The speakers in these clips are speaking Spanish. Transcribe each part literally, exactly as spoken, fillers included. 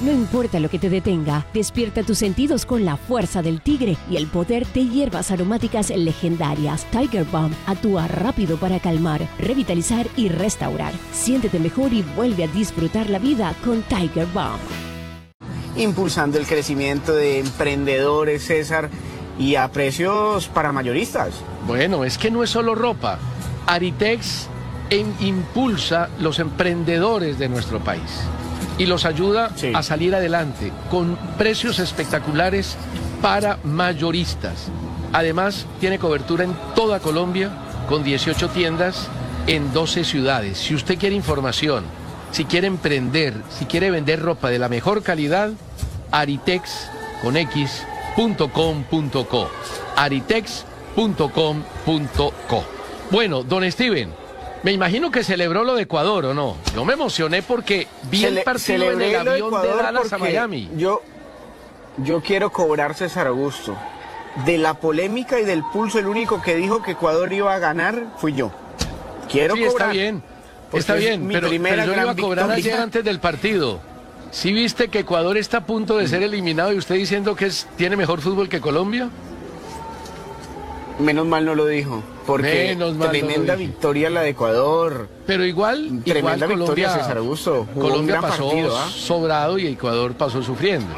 No importa lo que te detenga, despierta tus sentidos con la fuerza del tigre y el poder de hierbas aromáticas legendarias. Tiger Balm actúa rápido para calmar, revitalizar y restaurar. Siéntete mejor y vuelve a disfrutar la vida con Tiger Balm. Impulsando el crecimiento de emprendedores, César, y a precios para mayoristas. Bueno, es que no es solo ropa. Aritex en, impulsa los emprendedores de nuestro país y los ayuda sí. a salir adelante con precios espectaculares para mayoristas. Además, tiene cobertura en toda Colombia con dieciocho tiendas en doce ciudades. Si usted quiere información, si quiere emprender, si quiere vender ropa de la mejor calidad, aritex con x punto com punto co. aritex punto com punto co. Bueno, don Steven, me imagino que celebró lo de Ecuador, ¿o no? Yo me emocioné porque vi Cele el partido en el avión de, de Dallas a Miami. Yo, yo quiero cobrar, César Augusto. De la polémica y del pulso, el único que dijo que Ecuador iba a ganar fui yo. Quiero sí, cobrar. Está bien, está bien, pero, pero yo iba a cobrar victoria. ayer antes del partido. ¿Sí viste que Ecuador está a punto de ser eliminado y usted diciendo que es, tiene mejor fútbol que Colombia? Menos mal no lo dijo, porque Menos mal tremenda no victoria la de Ecuador. Pero igual, tremenda igual victoria, Colombia, César Augusto. Colombia pasó partido, ¿eh? sobrado y Ecuador pasó sufriendo.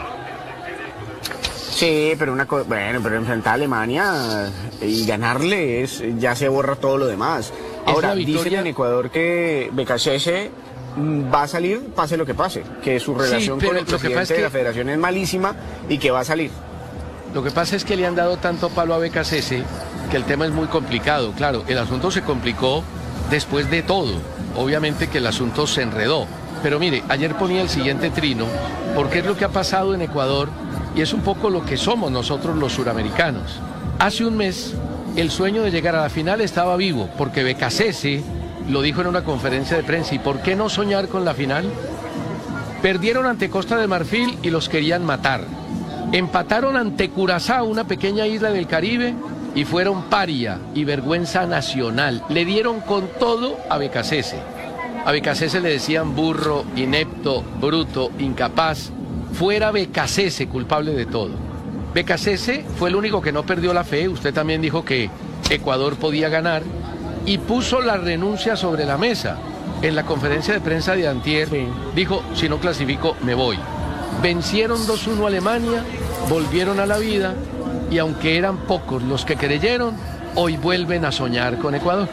Sí, pero una cosa, bueno, pero enfrentar a Alemania y ganarle es, ya se borra todo lo demás. Ahora, victoria... dicen en Ecuador que Becasese va a salir, pase lo que pase, que su relación sí, con el presidente es que... de la federación es malísima y que va a salir. Lo que pasa es que le han dado tanto palo a Becasese que el tema es muy complicado. Claro, el asunto se complicó después de todo. Obviamente que el asunto se enredó. Pero mire, ayer ponía el siguiente trino, porque es lo que ha pasado en Ecuador y es un poco lo que somos nosotros los suramericanos. Hace un mes, el sueño de llegar a la final estaba vivo, porque Becasese lo dijo en una conferencia de prensa. ¿Y por qué no soñar con la final? Perdieron ante Costa de Marfil y los querían matar. Empataron ante Curazao, una pequeña isla del Caribe, y fueron paria y vergüenza nacional. Le dieron con todo a Becasese. A Becasese le decían burro, inepto, bruto, incapaz. Fuera Becasese, culpable de todo. Becasese fue el único que no perdió la fe. Usted también dijo que Ecuador podía ganar y puso la renuncia sobre la mesa. En la conferencia de prensa de antier, sí. dijo, si no clasifico, me voy. Vencieron dos uno a Alemania, volvieron a la vida y aunque eran pocos los que creyeron, hoy vuelven a soñar con Ecuador.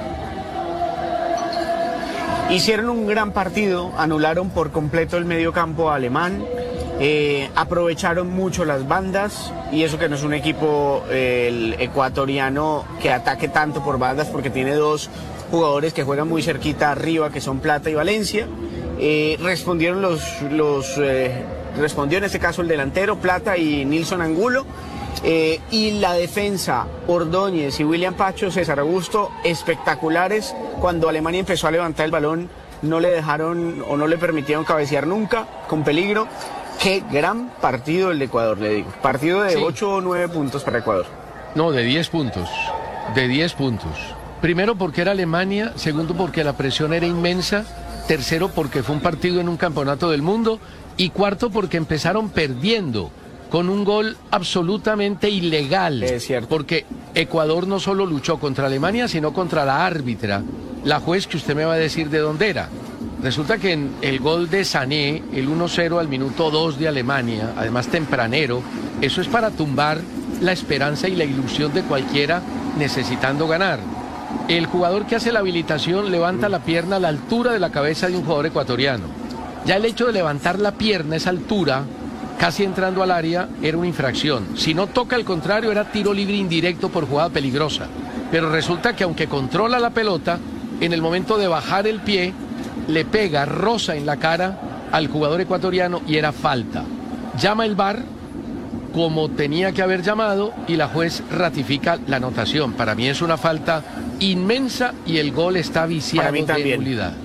Hicieron un gran partido, anularon por completo el mediocampo alemán, eh, aprovecharon mucho las bandas y eso que no es un equipo eh, el ecuatoriano que ataque tanto por bandas porque tiene dos jugadores que juegan muy cerquita arriba que son Plata y Valencia. Eh, respondieron los... los eh, Respondió en este caso el delantero, Plata y Nilson Angulo. Eh, y la defensa, Ordóñez y William Pacho, César Augusto, espectaculares. Cuando Alemania empezó a levantar el balón, no le dejaron o no le permitieron cabecear nunca, con peligro. Qué gran partido el de Ecuador, le digo. Partido de sí. ocho o nueve puntos para Ecuador. No, de diez puntos. De diez puntos. Primero porque era Alemania, segundo porque la presión era inmensa, tercero porque fue un partido en un campeonato del mundo y cuarto porque empezaron perdiendo con un gol absolutamente ilegal. Es cierto. Porque Ecuador no solo luchó contra Alemania, sino contra la árbitra, la juez que usted me va a decir de dónde era. Resulta que en el gol de Sané, el uno cero al minuto dos de Alemania, además tempranero, eso es para tumbar la esperanza y la ilusión de cualquiera necesitando ganar. El jugador que hace la habilitación levanta la pierna a la altura de la cabeza de un jugador ecuatoriano. Ya el hecho de levantar la pierna a esa altura, casi entrando al área, era una infracción. Si no toca el contrario, era tiro libre indirecto por jugada peligrosa. Pero resulta que aunque controla la pelota, en el momento de bajar el pie, le pega, roza en la cara al jugador ecuatoriano y era falta. Llama el V A R como tenía que haber llamado y la juez ratifica la anotación. Para mí es una falta inmensa y el gol está viciado de nulidad.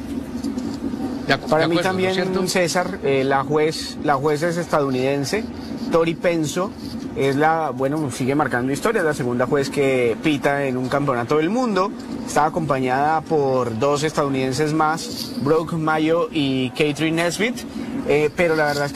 De, Para de mí acuerdo, también, ¿no, César, eh, la juez, la juez es estadounidense, Tori Penso, es la, bueno, sigue marcando historia, es la segunda juez que pita en un campeonato del mundo, está acompañada por dos estadounidenses más, Brooke Mayo y Catherine Nesbitt, eh, pero la verdad es que